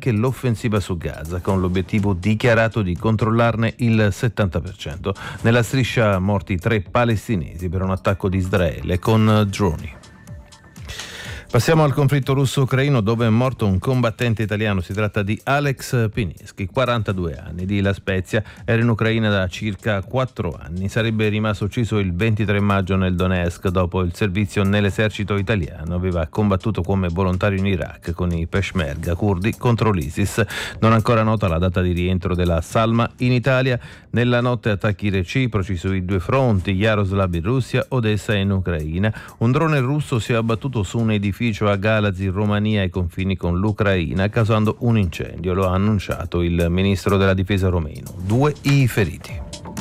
anche l'offensiva su Gaza, con l'obiettivo dichiarato di controllarne il 70%. Nella striscia morti 3 palestinesi per un attacco di Israele con droni. Passiamo al conflitto russo-ucraino, dove è morto un combattente italiano. Si tratta di Alex Pineschi, 42 anni, di La Spezia. Era in Ucraina da circa 4 anni. Sarebbe rimasto ucciso il 23 maggio nel Donetsk dopo il servizio nell'esercito italiano. Aveva combattuto come volontario in Iraq con i Peshmerga curdi contro l'ISIS. Non ancora nota la data di rientro della salma in Italia. Nella notte attacchi reciproci sui 2 fronti, Yaroslav in Russia, Odessa in Ucraina. Un drone russo si è abbattuto su un edificio a Galați in Romania ai confini con l'Ucraina, causando un incendio. Lo ha annunciato il ministro della difesa romeno. 2 i feriti.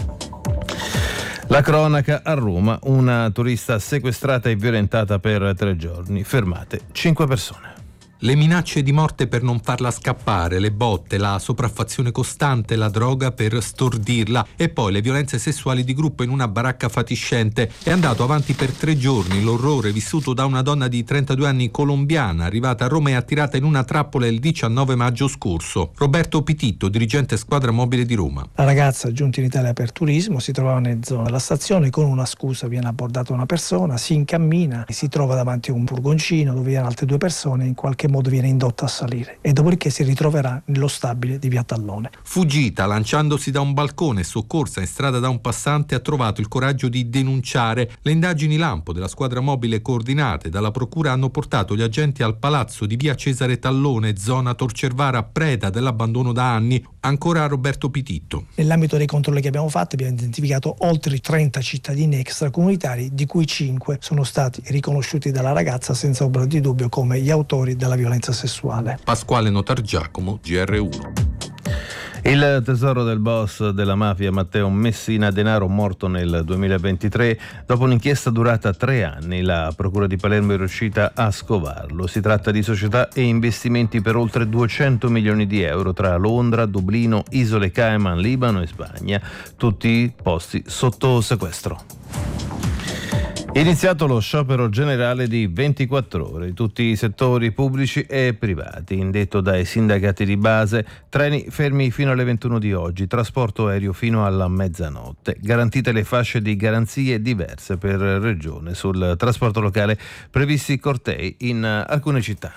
La cronaca a Roma: una turista sequestrata e violentata per 3 giorni, fermate 5 persone. Le minacce di morte per non farla scappare, le botte, la sopraffazione costante, la droga per stordirla e poi le violenze sessuali di gruppo in una baracca fatiscente. È andato avanti per 3 giorni l'orrore vissuto da una donna di 32 anni colombiana, arrivata a Roma e attirata in una trappola il 19 maggio scorso. Roberto Pititto, dirigente squadra mobile di Roma. La ragazza, giunta in Italia per turismo, si trovava nella zona della stazione. Con una scusa viene abbordata una persona, si incammina e si trova davanti a un furgoncino dove vi erano altre 2 persone. In qualche modo viene indotta a salire e dopodiché si ritroverà nello stabile di via Tallone. Fuggita, lanciandosi da un balcone e soccorsa in strada da un passante, ha trovato il coraggio di denunciare. Le indagini lampo della squadra mobile coordinate dalla procura hanno portato gli agenti al palazzo di via Cesare Tallone, zona Tor Cervara, preda dell'abbandono da anni. Ancora Roberto Pititto. Nell'ambito dei controlli che abbiamo fatto abbiamo identificato oltre 30 cittadini extracomunitari, di cui 5 sono stati riconosciuti dalla ragazza senza ombra di dubbio come gli autori della violenza sessuale. Pasquale Notargiacomo, GR1. Il tesoro del boss della mafia Matteo Messina Denaro, morto nel 2023. Dopo un'inchiesta durata 3 anni, la procura di Palermo è riuscita a scovarlo. Si tratta di società e investimenti per oltre 200 milioni di euro tra Londra, Dublino, Isole Cayman, Libano e Spagna, tutti posti sotto sequestro. Iniziato lo sciopero generale di 24 ore, tutti i settori pubblici e privati, indetto dai sindacati di base. Treni fermi fino alle 21 di oggi, trasporto aereo fino alla mezzanotte. Garantite le fasce di garanzie diverse per regione. Sul trasporto locale previsti cortei in alcune città.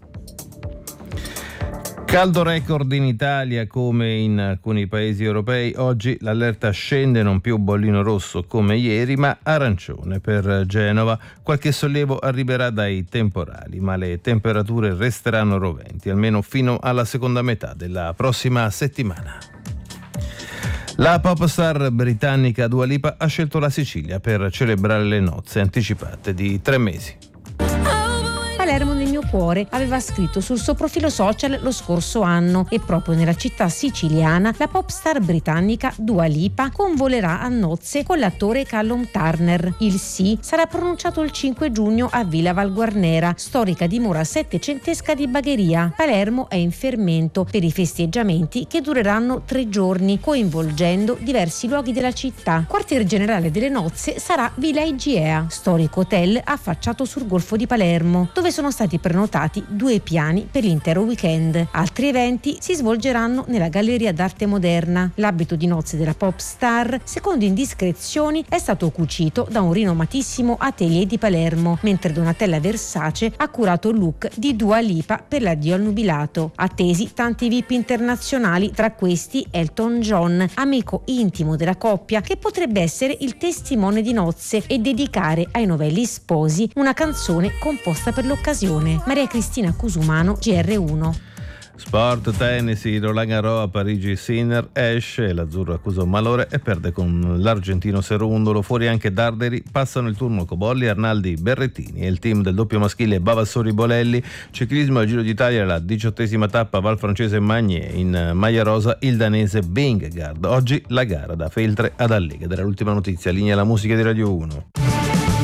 Caldo record in Italia come in alcuni paesi europei. Oggi l'allerta scende, non più bollino rosso come ieri, ma arancione per Genova. Qualche sollievo arriverà dai temporali, ma le temperature resteranno roventi, almeno fino alla seconda metà della prossima settimana. La pop star britannica Dua Lipa ha scelto la Sicilia per celebrare le nozze anticipate di 3 mesi. Palermo nel mio cuore, aveva scritto sul suo profilo social lo scorso anno, e proprio nella città siciliana la pop star britannica Dua Lipa convolerà a nozze con l'attore Callum Turner. Il sì sarà pronunciato il 5 giugno a Villa Valguarnera, storica dimora settecentesca di Bagheria. Palermo è in fermento per i festeggiamenti che dureranno 3 giorni, coinvolgendo diversi luoghi della città. Quartier generale delle nozze sarà Villa Igea, storico hotel affacciato sul Golfo di Palermo, dove sono stati prenotati 2 piani per l'intero weekend. Altri eventi si svolgeranno nella Galleria d'Arte Moderna. L'abito di nozze della pop star, secondo indiscrezioni, è stato cucito da un rinomatissimo atelier di Palermo, mentre Donatella Versace ha curato il look di Dua Lipa per l'addio al nubilato. Attesi tanti VIP internazionali, tra questi Elton John, amico intimo della coppia, che potrebbe essere il testimone di nozze e dedicare ai novelli sposi una canzone composta per l'occasione. Maria Cristina Cusumano, GR1. Sport, tennis, Roland Garros a Parigi. Sinner esce, l'azzurro accusa un malore e perde con l'argentino Cerúndolo. Fuori anche Darderi, passano il turno Cobolli, Arnaldi, Berrettini e il team del doppio maschile Bavassori Bolelli. Ciclismo al Giro d'Italia, la 18ª tappa, Val Francese Magnier, in maglia rosa il danese Vingegaard. Oggi la gara da Feltre ad Alleghe. Dell'ultima notizia, linea alla musica di Radio 1.